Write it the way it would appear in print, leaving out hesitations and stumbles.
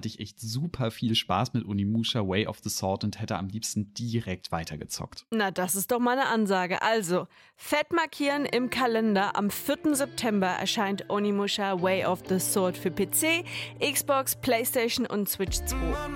hatte ich echt super viel Spaß mit Onimusha Way of the Sword und hätte am liebsten direkt weitergezockt. Na, das ist doch mal eine Ansage. Also, fett markieren im Kalender. Am 4. September erscheint Onimusha Way of the Sword für PC, Xbox, PlayStation und Switch 2.